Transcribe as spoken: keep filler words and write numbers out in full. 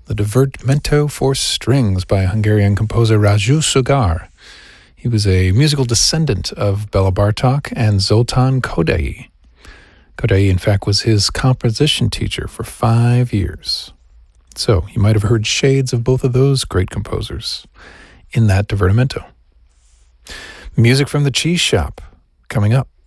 the Divertimento for Strings by Hungarian composer Raju Sugar. He was a musical descendant of Bela Bartok and Zoltan Kodály. Kodály, in fact, was his composition teacher for five years. So you might have heard shades of both of those great composers in that Divertimento. Music from the Cheese Shop coming up.